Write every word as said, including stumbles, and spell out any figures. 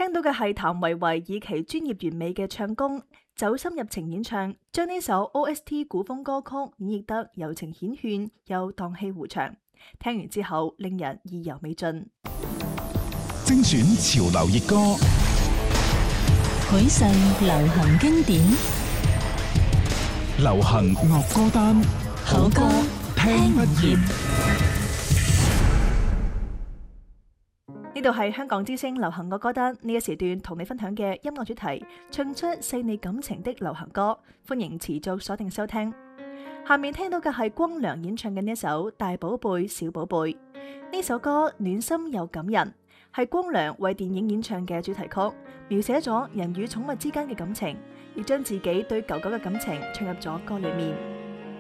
聽到嘅係譚維維以其專業完美嘅唱功走心入情演唱，將呢首 O S T 古風歌曲演繹得柔情顯勸又蕩氣迴腸，聽完之後令人意猶未盡。 精選潮流熱歌， 許世流行經典， 流行樂歌單， 好歌聽不厭。 呢度係香港之聲流行樂歌單，呢一時段同你分享嘅音樂主題，唱出細膩感情的流行歌，歡迎持續鎖定收聽。下面聽到嘅係光良演唱嘅呢首《大寶貝小寶貝》，呢首歌暖心又感人，係光良為電影演唱嘅主題曲，描寫咗人與寵物之間嘅感情，亦將自己對狗狗嘅感情唱入咗歌裏面。